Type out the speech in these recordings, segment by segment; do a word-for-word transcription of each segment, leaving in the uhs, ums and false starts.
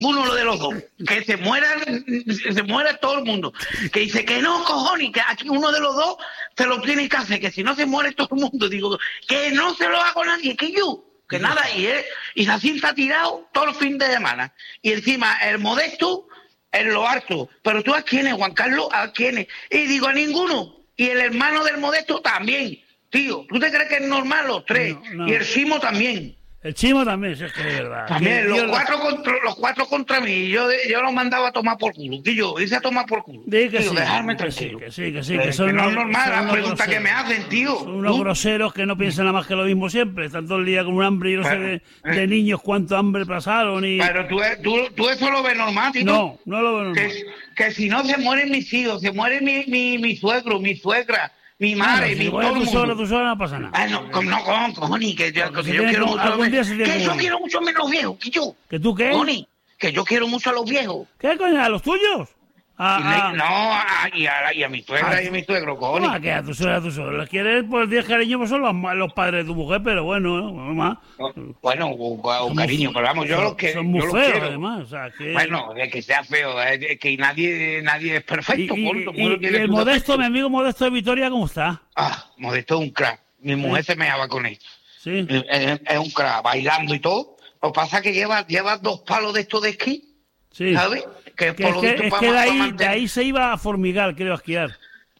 uno de los dos, que se muera, se muera todo el mundo, que dice que no, cojones, que aquí uno de los dos se lo tiene que hacer, que si no se muere todo el mundo, digo, que no se lo hago nadie, que yo, que nada, y él, y así está tirado todo el fin de semana, y encima el Modesto, en lo harto, pero tú a quiénes, Juan Carlos, a quiénes, y digo a ninguno, y el hermano del Modesto también, tío, ¿tú te crees que es normal los tres? No, no. Y el Simo también. El Chimo también, si es que es verdad. También, los cuatro, la... contra, los cuatro contra mí. Yo, yo los mandaba a tomar por culo. Que yo hice a tomar por culo. Dí que tío, sí, dejarme que tranquilo. Sí, que sí, que sí. Que, que son que no unos, es normal la pregunta groseros. que me hacen, tío. Son unos ¿Tú? groseros que no piensan nada más que lo mismo siempre. Están todo el día con un hambre y no sé de, de niños cuánto hambre pasaron. Y... Pero tú, tú, tú eso lo ves normal, tío. No, no lo veo normal. Que, que si no se mueren mis hijos, se muere mi, mi, mi suegro, mi suegra. Mi madre, claro, mi si todo el mundo. Sola, tu sola no pasa nada. Ah, no, no, no, cojones, que yo, que si yo quiero con, mucho a los viejos. Que yo quiero mucho menos los viejos, que yo. ¿Que tú qué? Cojones, que yo quiero mucho a los viejos. ¿Qué coño? ¿A los tuyos? A, y a, no, a, y, a, y a mi suegra a, y a mi suegro, cojones. No, que a tu suegra, a tu suegro. ¿Les quieres? Pues diez cariño, pues son los, los padres de tu mujer, pero bueno, no más. Bueno, un, un cariño, pero vamos, yo son, los que son muy yo feos, quiero. además. O sea, que... Bueno, de que sea feo, es que nadie nadie es perfecto. Y, punto, y, y, y el Modesto, mi amigo Modesto de Vitoria, ¿cómo está? Ah, Modesto es un crack. Mi mujer ¿Sí? se meaba con él. Sí. Es, es, es un crack, bailando y todo. Lo que pasa es que lleva, lleva dos palos de estos de esquí. Sí. ¿Sabes? Que, que, es que, es que de, ahí, de ahí se iba a Formigal, creo, a esquiar.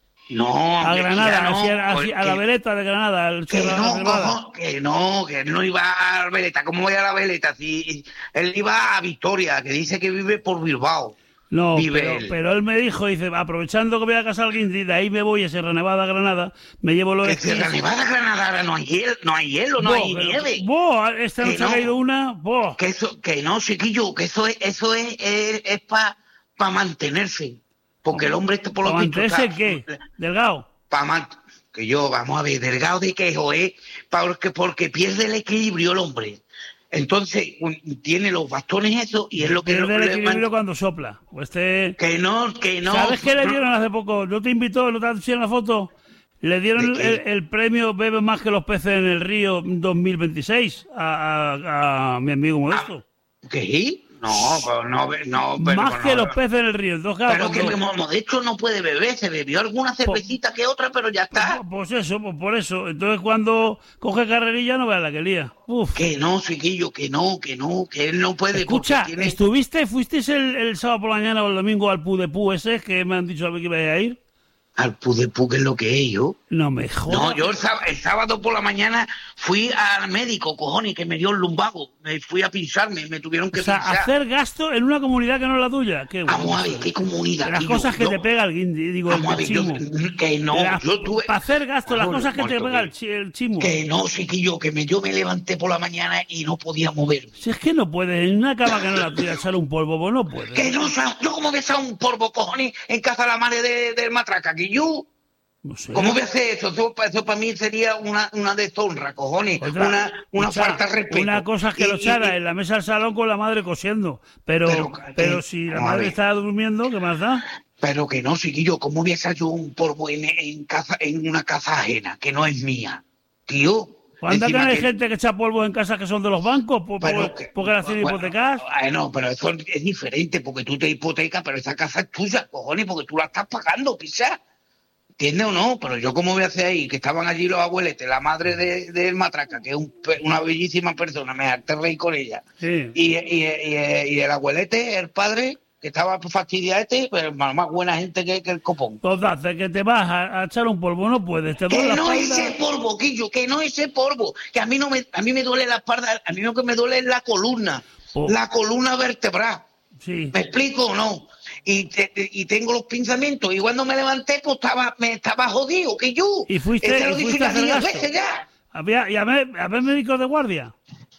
No, a Granada, no, a, a, a la veleta de Granada. Al que, no, cojo, que no, que él no iba a la veleta. ¿Cómo voy a la veleta? Si él iba a Victoria, que dice que vive por Bilbao. No, pero él. pero él me dijo, dice, aprovechando que voy a casar al Guindy, de ahí me voy a Sierra Nevada, Granada, me llevo los esquís. Sierra Nevada, Granada, ahora no hay hielo, no hay hielo, no bo, hay nieve. Vos, esta noche no, ha caído una, vos. Que eso, que no, chiquillo, que eso es, eso es, es, es para pa mantenerse. Porque el hombre está por los ¿Para mantenerse qué? ¿Delgado? Para mantenerse. Que yo, vamos a ver, delgado de quejo, ¿eh? Porque, porque pierde el equilibrio el hombre. Entonces, un, tiene los bastones eso y es lo que... Pierde lo, el equilibrio man... cuando sopla. O este... Que no, que no... ¿Sabes qué le dieron hace poco? ¿No te invitó, no te hicieron la foto? Le dieron el, el premio Bebe más que los peces en el río dos mil veintiséis a, a, a mi amigo Modesto. ¿Qué? No, pero no, no pero más pero que no, los peces en el río. Entonces, pero que el Modesto no puede beber, se bebió alguna cervecita pues, que otra, pero ya está. Pues, pues eso, pues por eso. Entonces cuando coge carrerilla no vea la que lía. Uf. Que no, chiquillo, que no, que no, que él no puede. Escucha, tiene... ¿estuviste, fuisteis el, el sábado por la mañana o el domingo al Pu de Pu ese que me han dicho que iba a ir? Al Pu de Pu, que es lo que es, yo. No me jodas. No, yo el sábado, el sábado por la mañana fui al médico, cojones, que me dio el lumbago. Me fui a pincharme, me tuvieron que o sea, pinchar. hacer gasto en una comunidad que no es la tuya. Qué vamos bueno. a ver, ¿qué comunidad? Las cosas que yo, te pega el guindi, digo, vamos el a ver, chimo. Yo, que no, la, yo tuve... Para hacer gasto, bueno, las cosas que te pega el, el chimo. Que no, chiquillo, que me, yo me levanté por la mañana y no podía moverme. Si es que no puedes, en una cama que no la tuya, echar un polvo, pues no puedes. Que no, yo como voy a echar un polvo, cojones, en casa de la madre del de matraca, que yo... No sé. ¿Cómo voy a hacer eso? Eso, eso para mí sería una, una deshonra, cojones. Otra, una una escucha, falta de respeto. Una cosa es que y, lo echara y, en la mesa del salón con la madre cosiendo. Pero, pero, pero que, si la madre está durmiendo, ¿qué más da? Pero que no, chiquillo, ¿cómo voy a echar yo un polvo en, en, casa, en una casa ajena, que no es mía? Tío. ¿Cuándo que hay que... gente que echa polvo en casas que son de los bancos? Por, por, que, porque las tienen bueno, hipotecas. No, pero eso es diferente, porque tú te hipotecas, pero esa casa es tuya, cojones, porque tú la estás pagando, quizás. ¿Entiendes o no? Pero yo cómo voy a hacer ahí, que estaban allí los abueletes, la madre del de, de matraca, que es un, una bellísima persona, me harté reír con ella. Sí. Y, y, y, y el abuelete, el padre, que estaba fastidiado, pero más, más buena gente que, que el copón. Entonces, que te vas a, a echar un polvo, no puedes. Te que duele no la espalda. ese polvo, Quillo, que no ese polvo, que a mí no me, a mí me duele la espalda, a mí lo que me duele es la columna, oh. la columna vertebral. Sí. ¿Me explico o no? Y, te, te, y tengo los pensamientos y cuando me levanté pues estaba me estaba jodido que yo y fuiste, este lo y dije fuiste diez veces ya había y había, había médicos de guardia.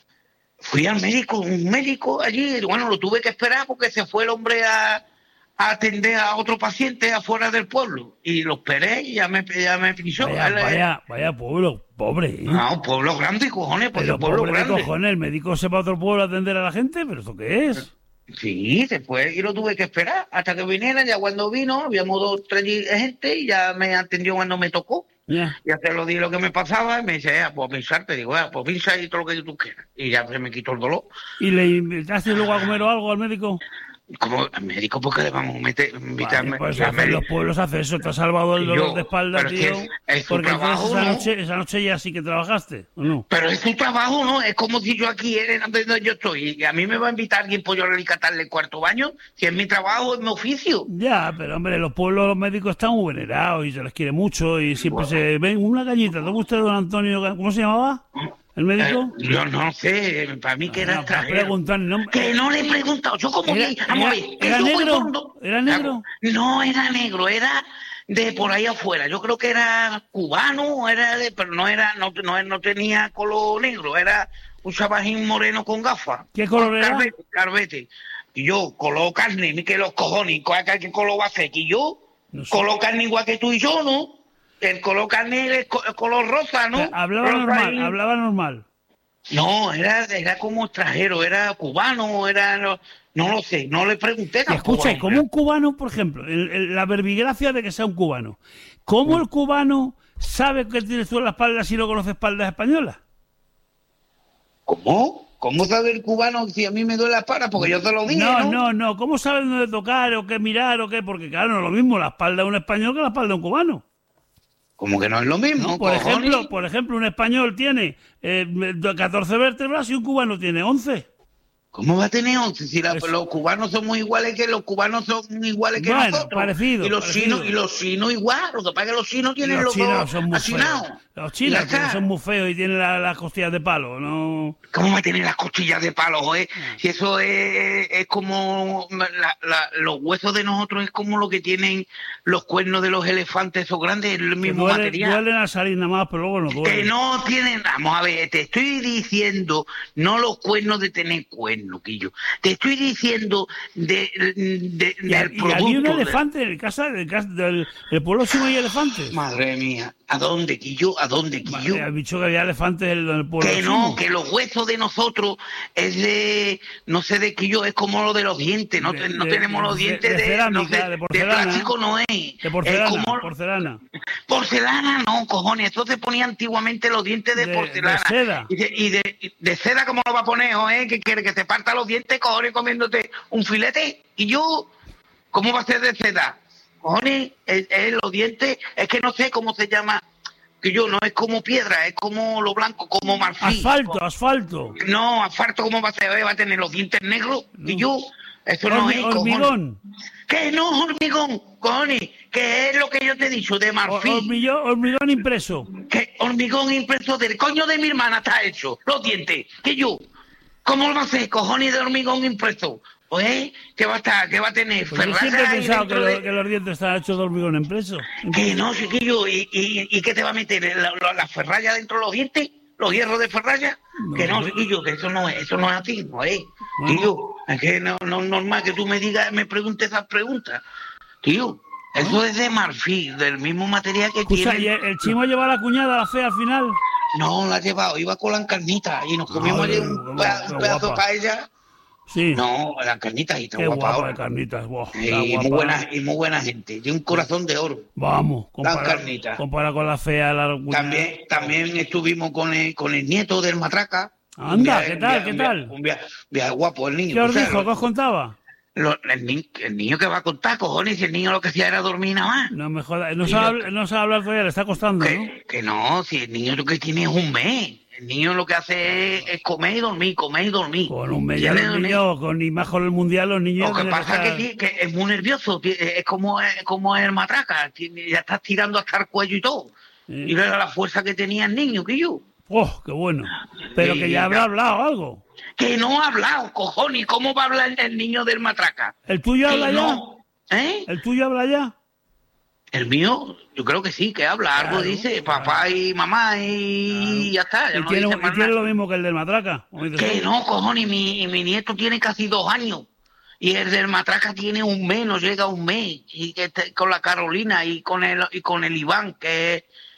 Fui al médico, un médico allí, bueno, lo tuve que esperar porque se fue el hombre a, a atender a otro paciente afuera del pueblo y lo esperé y ya me ya me pinchó. Vaya, Él, vaya, vaya pueblo pobre, ¿eh? No, pueblo grande, cojones, pues pero pueblo pobre grande. Cojones, el médico se va a otro pueblo a atender a la gente, pero ¿esto qué es? Sí, después y lo tuve que esperar hasta que viniera. Ya cuando vino, habíamos dos, tres gente y ya me atendió cuando me tocó. Ya. Ya te lo di lo que me pasaba y me dice, ah, pues pincharte. Digo, ah, pues pincha y todo lo que tú quieras. Y ya se me quitó el dolor. ¿Y le invitaste luego a comer o algo al médico? Como al médico, ¿por qué le vamos a meter, Vale, invitarme? pues Ya hacer me- los pueblos hace eso, te ha salvado el Y dolor yo, de espalda, pero es que tío. es- es su Porque entonces trabajo, esa ¿no? noche, esa noche ya sí que trabajaste, ¿o no? Pero es un trabajo, ¿no? Es como si yo aquí, eh, donde yo estoy, y a mí me va a invitar alguien por yo rescatarle el cuarto baño, si es mi trabajo, es mi oficio. Ya, pero hombre, los pueblos los médicos están muy venerados y se les quiere mucho y siempre se ven una cañita. ¿Te gusta don Antonio? ¿Cómo se llamaba? ¿El médico? Eh, yo no sé, para mí que era Ah, no, para extranjero. preguntar, no- Que no le he preguntado, yo como Era- que, vamos a ver, era- que era yo voy negro, gordo. era negro. No era negro, era de por ahí afuera. Yo creo que era cubano, era de, pero no era, no, no, no tenía color negro, era un chavajín moreno con gafas. ¿Qué color era? Carbete, carbete. Y yo, color carne, ni que los cojones, ¿cuál- ¿qué color va a ser? Y yo, No sé. color carne igual que tú y yo, ¿no? El color carne es co- el color rosa, ¿no? Hablaba Rosa normal, y- hablaba normal. No, era, era como extranjero, era cubano, era, no, no lo sé, no le pregunté Y tampoco. escucha, y como un cubano, por ejemplo, el- el- la verbigracia de que sea un cubano, ¿cómo el cubano sabe que tienes tú en la espalda si no conoce espaldas españolas? ¿Cómo? ¿Cómo sabe el cubano si a mí me duele la espalda? Porque yo te lo dije, No, ¿no? no, no. ¿Cómo sabe dónde tocar o qué mirar o qué? Porque claro, no es lo mismo la espalda de un español que la espalda de un cubano. Como que no es lo mismo, ¿No? Por cojones. ejemplo, por ejemplo, un español tiene eh, catorce vértebras y un cubano tiene once. ¿Cómo va a tener once si la- Eso. los cubanos somos iguales que los cubanos son iguales que Bueno, nosotros? parecido, Y los parecido. chinos y los chinos igual. Lo que pasa es que los chinos tienen Los los, chinos dos son muy feos. hacinados. Los Y chinos ya está. que son muy feos y tienen la- las costillas de palo, ¿no? ¿Cómo va a tener las costillas de palo, eh? Ah. Si eso es, es como la- la- los huesos de nosotros es como lo que tienen los cuernos de los elefantes esos grandes, el Que mismo duele- material. duelen al salir nada más, pero luego no Que duelen. no tienen, vamos a ver, te estoy diciendo, no los cuernos de tener cuernos, Quillo. Te estoy diciendo de, de- Y, del y había un producto. de- elefante en el casa, del, casa- del el pueblo sí no hay elefantes. Madre mía, ¿a dónde, Quillo? ¿A dónde, Quillo? Vale, has dicho que había elefantes en el pueblo Que no, chino. que los huesos de nosotros es de, no sé de Quillo, es como lo de los dientes, no, De- te- no de- tenemos los de- dientes de de, cerámica, no sé, de porcelana. plástico no es. De porcelana, es como, porcelana. porcelana no, cojones, eso se ponía antiguamente los dientes de, De- porcelana. de seda. Y de, y de, y de seda, ¿cómo lo va a poner, eh? Que quiere que te parta los dientes, cojones, comiéndote un filete. Y yo, ¿cómo va a ser de seda? Cojones, es, es los dientes, es que no sé cómo se llama, que yo, no es como piedra, es como lo blanco, como marfil. Asfalto, asfalto. No, asfalto, ¿cómo va a ser? ¿Va a tener los dientes negros? Y yo, eso no Hormi- es, cojones. hormigón. Que no es hormigón, cojones, que es lo que yo te he dicho, de Hor- marfil. hormigón, hormigón impreso. Que hormigón impreso del coño de mi hermana está hecho, los dientes, que yo, ¿cómo lo va a hacer, cojones de hormigón impreso? Pues, ¿qué va a estar, qué va a tener? Pues yo Ferrara siempre he ahí pensado que, dentro lo- de- que los dientes están hechos de hormigón impreso. Que no, chiquillo, ¿y, y, y qué te va a meter? ¿La, la, la ferralla dentro de los dientes? ¿Los hierros de ferralla? No. Que no, chiquillo, que eso no es, eso no es así, no es. Bueno. Tío, es que no, no es normal que tú me digas, me preguntes esas preguntas. Tío, eso es de marfil, del mismo material que Escucha, tiene. ¿y el, el chimo lleva a la cuñada, la fea, al final? No, la ha llevado, iba con la encarnita y nos comimos Ay, ayer qué un, peda- guapa. un pedazo para ella. Sí. No, la encarnita y está Qué guapa guapa ahora. de carnitas. Buah, está Y guapa. muy buena, y muy buena gente, de un corazón de oro. Vamos, compara, carnitas. compara con la fea, la cuñada. También, también estuvimos con el, con el nieto del matraca. Anda, Un viaje- ¿qué un tal, viaje- qué un tal? viaje- Un viaje, viaje guapo el niño. ¿Qué os tú sabes, dijo? lo- ¿Qué os contaba? lo- el, ni- el niño que va a contar, cojones, si el niño lo que hacía era dormir nada más. No me jodas. No Y sabe, yo- habl- no sabe hablar todavía, le está costando, ¿no? Que, que no, si el niño lo que tiene es un mes. El niño lo que hace es, es comer y dormir, comer y dormir. Con un Tiene medio un- niño, con ni más con el mundial, los niños. Lo que tienen pasa es estar- que sí, que es muy nervioso, ti- es como, es como el matraca, tiene- ya estás tirando hasta el cuello y todo. Sí. Y era la fuerza que tenía el niño, que yo. ¡Oh, qué bueno! Pero Sí, que ya habrá ya. hablado algo. Que no ha hablado, cojones, ¿cómo va a hablar el niño del matraca? ¿El tuyo Que habla no. ¿Eh? ya? ¿El tuyo habla ya? El mío, yo creo que sí, que habla, algo Claro, dice, claro. papá y mamá y ya está, ya Y no tiene, dice y más tiene nada. lo mismo que el del matraca. como dices Que tú. no, cojones, mi, y mi nieto tiene casi dos años. Y el del matraca tiene un mes, no llega a un mes. Y que este- con la Carolina y con el y con el Iván, que es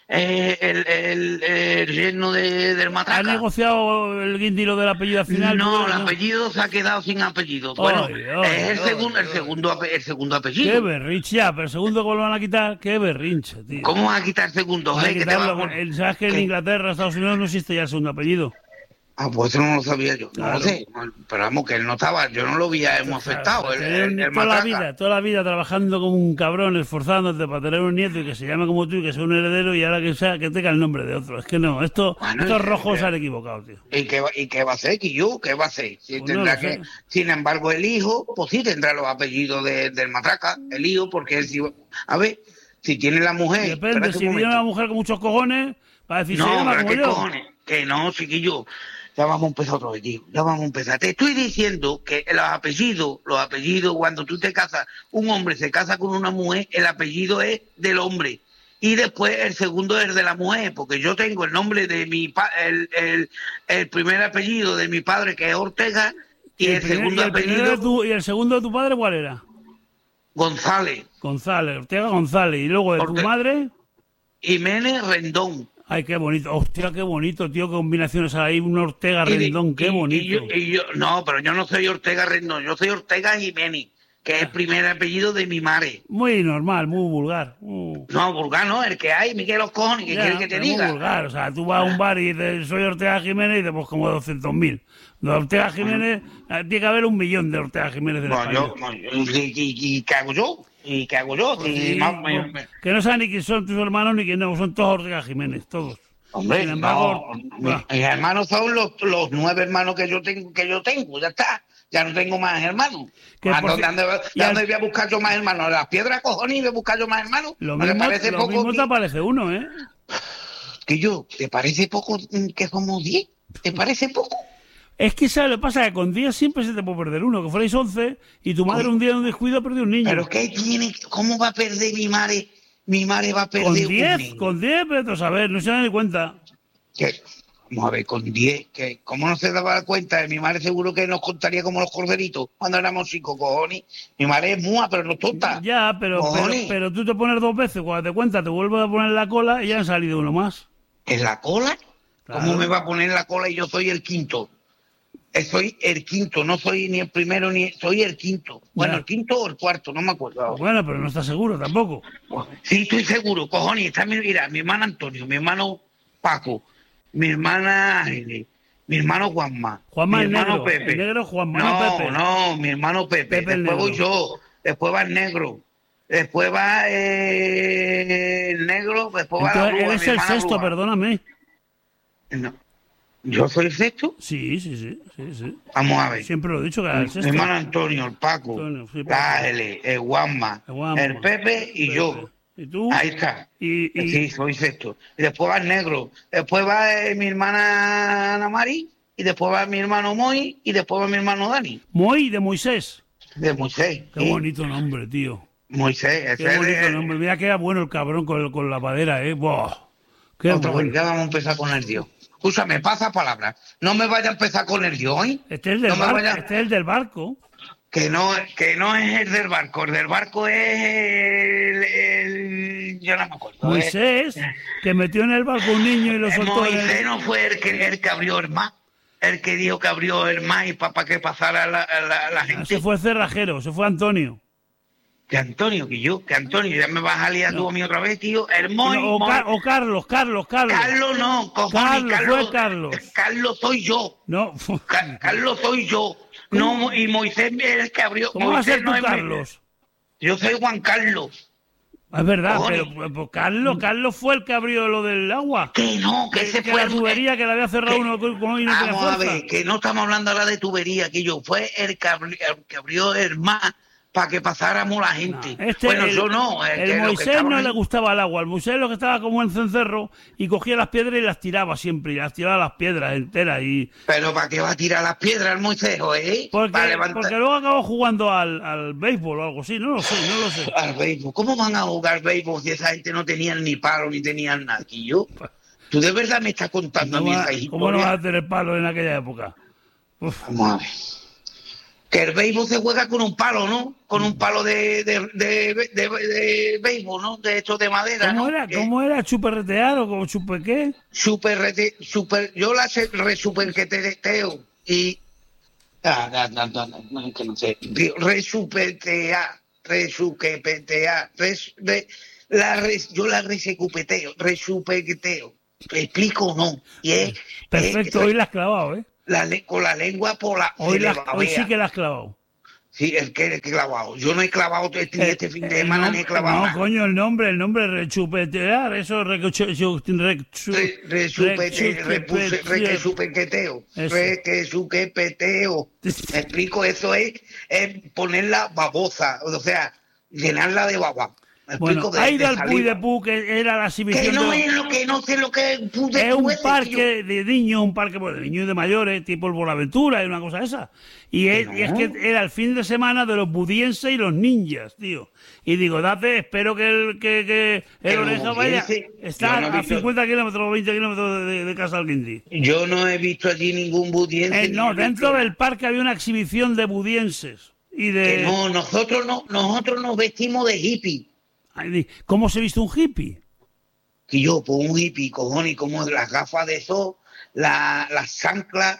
eh, el, el, el yerno de, del Matraca. ¿Ha negociado el guindilo del apellido al final? No, el ¿no? apellido se ha quedado sin apellido. Bueno, Oy, oy, es el, oy, segundo, el, oy. segundo, ape- el segundo apellido. Qué berrinche, ya, pero el segundo que lo van a quitar, qué berrinche, tío. ¿Cómo vas a quitar el segundo? Van a Eh, ¿Qué te va a quitarlo, poner? eh, ¿Sabes que en ¿Qué? Inglaterra, Estados Unidos no existe ya el segundo apellido? Ah, pues eso no lo sabía yo. No Claro. lo sé. Pero vamos, que él no estaba. Yo no lo vi a hemos afectado. Para El, tener el, un- el toda la Matraca. vida, toda la vida trabajando como un cabrón, esforzándote para tener un nieto y que se llame como tú y que sea un heredero y ahora que sea que tenga el nombre de otro. Es que no, esto, Bueno, estos es- rojos es- se han equivocado, tío. ¿Y qué, va- ¿Y qué va a hacer, Quillo? ¿Qué va a hacer? Si Pues no tendrá lo que, sé. sin embargo, el hijo, pues sí tendrá los apellidos de- del Matraca, el hijo, porque él sí. A ver, si tiene la mujer. Depende, espérate si un viene momento. una mujer con muchos cojones, va a decir, se No, llama pero como qué yo. cojones. Que no, chiquillo. Ya vamos a empezar otra vez, tío. Ya vamos a empezar. Te estoy diciendo que los apellidos, los apellidos, cuando tú te casas, un hombre se casa con una mujer, el apellido es del hombre. Y después el segundo es de la mujer, porque yo tengo el nombre de mi pa el, el, el primer apellido de mi padre, que es Ortega, y el, primer- segundo y el primero apellido, de tu- ¿Y el segundo de tu padre cuál era? González. González, Ortega González. Y luego de tu Orte- madre, Jiménez Rendón. ay, qué bonito. Hostia, qué bonito, tío, qué combinaciones hay. Un Ortega Y de- Rendón, qué y- y bonito. yo- y yo- no, pero yo no soy Ortega Rendón, yo soy Ortega Jiménez, que es el primer apellido de mi madre. Muy normal, muy vulgar. Uh. No, vulgar no, el que hay, Miguel los cojones, ¿qué Ya, quieres que te pero muy diga? vulgar. O sea, tú vas a un bar y dices, soy Ortega Jiménez y dices, pues como doscientos mil. De Ortega Jiménez, eh, tiene que haber un millón de Ortega Jiménez en No, España. yo, no, yo- ¿y, y- y qué hago yo? ¿Y qué hago yo? Pues Si sí, ma- me- pues, que no saben ni quién son tus hermanos ni quién no, son todos Ortega Jiménez, todos. Hombre, Sin embargo, no, bah, mis hermanos son los, los nueve hermanos que yo tengo, que yo tengo, ya está. Ya no tengo más hermanos. Que ¿A por dónde, ci- dónde- y al- dónde voy a buscar yo más hermanos? ¿A las piedras cojones y voy a buscar yo más hermanos? lo ¿No te mismo, parece lo poco mismo que, te aparece uno, ¿eh? que yo? ¿Te parece poco mm, que somos diez? ¿Te parece poco? Es que ¿sabes lo que pasa? Que con diez siempre se te puede perder uno, que fuerais once y tu madre un día en un descuido perdió un niño. ¿Pero qué tiene? ¿Cómo va a perder mi madre? Mi madre va a perder Con un diez, niño. con diez, pero a saber, no se dan ni cuenta. ¿Qué? Vamos a ver, con diez, que ¿cómo no se daba cuenta? Mi madre seguro que nos contaría como los corderitos cuando éramos chicos, cojones. Mi madre es mua, pero no es tonta. Ya, pero, pero, Cojones. pero tú te pones dos veces, cuando te cuentas te vuelves a poner la cola y ya han salido uno más. ¿En la cola? Claro. ¿Cómo me va a poner en la cola y yo soy el quinto? Eh, Soy el quinto, no soy ni el primero ni... Soy el quinto. Bueno, Ya. el quinto o el cuarto, no me acuerdo ahora. Bueno, pero no estás seguro tampoco. Sí, estoy seguro, cojones. Está mi, mira, mi hermano Antonio, mi hermano Paco, mi hermana Ángeles, mi hermano Juanma, Juanma mi el hermano negro, Pepe. el negro Juanma, no no, Pepe. no, mi hermano Pepe. Pepe el después voy negro. yo, después va el negro, después va eh, el negro, después va la Entonces, Brúa, eres mi el hermana sexto, Brúa. perdóname. No. ¿Yo soy el sexto? Sí, sí, sí, sí, sí. Vamos a ver. Siempre lo he dicho que era el Mi sexto. hermano Antonio, el Paco, Antonio, sí, Paco. la Ángeles, el Juanma, El Juanma, el Pepe y Pepe. yo. ¿Y tú? Ahí está. Y, y- Sí, soy sexto. Y después va el negro. Después va eh, mi hermana Ana Mari. Y después va mi hermano Moy. Y después va mi hermano Dani. Moy de Moisés. De Moisés. Qué Sí, bonito nombre, tío. Moisés. Ese Qué es bonito el- nombre. Mira que era bueno el cabrón con, con la padera, ¿eh? Buah. Qué Otra bueno. vez, ya vamos a empezar con el Dios. Escúchame, pasa palabra. No me vaya a empezar con el Dios, ¿eh? Este es el del, No me barco, vaya- este es el del barco. Que no, que no es el del barco. El del barco es el... el- yo no me acuerdo. ¿eh? Moisés, que metió en el barco un niño y lo Eh, soltó. en el- Moisés no fue el que, el que abrió el mar. El que dijo que abrió el mar y para que pasara la, la, la gente. Se fue cerrajero, se fue Antonio. Que Antonio, que yo, que Antonio, ya me vas a liar tú a mí otra vez, tío. El Moy, o, Moy. Car- o Carlos, Carlos, Carlos. Carlos no, cojones, Carlos, Carlos. fue Carlos. Carlos soy yo. No, Ca- Carlos soy yo. No, y Moisés es el que abrió. ¿cómo va a Moisés ser no tú, es mi- Carlos? Yo soy Juan Carlos. Es verdad, Cojones. pero pues, pues, Carlos, Carlos fue el que abrió lo del agua. Que no, que Que, ese que fue la tubería que le había cerrado que- uno con con- y no tenía Vamos a fuerza. ver, que no estamos hablando ahora de tubería, que yo fue el que abrió, el que abrió el mar para que pasáramos la gente. Este, bueno, el, yo no. El, que- lo que Moisés estaba no ahí- le gustaba el agua. El Moisés lo que estaba como en cencerro y cogía las piedras y las tiraba siempre. Y las tiraba las piedras enteras. Y Pero ¿para qué va a tirar las piedras el Moisés, eh? porque, Para levantar porque luego acabó jugando al, al béisbol o algo así. No lo sé, no lo sé. al béisbol. ¿Cómo van a jugar béisbol si esa gente no tenían ni palo ni tenían nada? Aquí yo. ¿Tú de verdad me estás contando a No mí va- esa ¿Cómo no historia? vas a tener palo en aquella época? Uf. Vamos a ver. Que el béisbol se juega con un palo, ¿no? Con un palo de, de, de, de, de, de béisbol, ¿no? De hecho de madera, ¿Cómo ¿no? era? Que ¿Cómo era? ¿Chuperretear o como chupe qué? super, rete- super, yo la sé, re super que te teo y ah, no, no, no, no, no, es que no sé, Digo, re super tea, re super tea, re, re, la re, yo la resecupeteo, re super teo, ¿te explico o no? Y es, Perfecto, es, hoy la has clavado, ¿eh? la, le- con la lengua por la, Hoy, se le la, hoy sí babea. que la has clavado. Sí, el que el que clavado. Yo no he clavado este, ni El, este fin de el semana, ni nom- he clavado no, nada. coño, el nombre, el nombre, rechupetear, eso, recucho, re, Re, re, supete, repuse, re que supequeteo, re que suquepeteo. Me explico, eso es, es ponerla babosa, o sea, llenarla de baba. Me Bueno, explico, de, ha ido de al Puy de saliva. Pú, que era la Que exhibición no de... es lo que, no sé lo que pude Es un ese, que yo- parque de niños, un parque pues, de niños y de mayores, tipo el Bonaventura y una cosa esa. Y es, Que y es no. que era el fin de semana de los budienses y los ninjas, tío. Y digo, date, espero que el, que, que el Que los Oreja vaya. budienses, Está yo no he a visto- cincuenta kilómetros o veinte kilómetros de, de, de Casa del Guindy. Yo no he visto allí ningún budiense. Eh, ni no, he visto dentro nada. del parque había una exhibición de budienses. Y Que de... no, nosotros no, nosotros nos vestimos de hippie. Ay, di- ¿Cómo se viste un hippie? Que yo, pues un hippie, cojones, como las gafas de sol, la, las chanclas,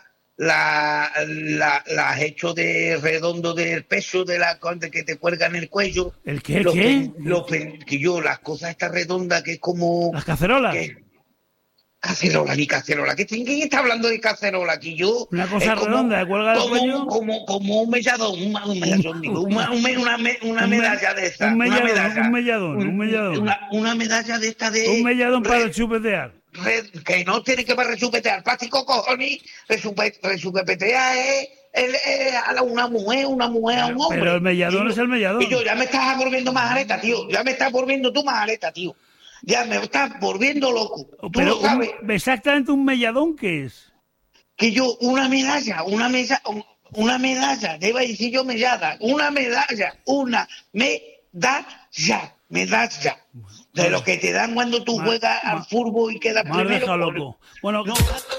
la, la, las hechos de redondo del peso de la de que te cuelgan el cuello. ¿El qué? Los ¿Qué? pen- los pen- que yo, las cosas estas redondas que es como... ¿Las cacerolas? que- cacerola, ni cacerola. ¿Qué- ¿Quién está hablando de cacerola? Que yo... Una cosa es como- redonda que cuelga del como, cuello. como, como un melladón, un, un melladón, digo, una, un me- una, me- una Un me- medalla de esta. un una melladón, medalla. un melladón, un melladón. Una, una medalla de esta de... Un melladón para red- chupetear. red- que no tiene que para resupetear plástico, cojones, resupe- resupetear es, es- es a la- una mujer, una mujer a un hombre. Pero el melladón Y yo- es el melladón. Y yo, ya me estás volviendo más areta, tío, ya me estás volviendo tú más areta, tío. Ya me estás volviendo loco. Tú Pero lo sabes, un- exactamente un melladón, ¿qué es? que yo, una medalla, una mesa, una medalla, te iba a decir yo medalla, una medalla, una medalla, medalla. De lo que te dan cuando tú Ma- juegas ma- al fútbol y quedas Me has primero. dejado por- loco. Bueno, No.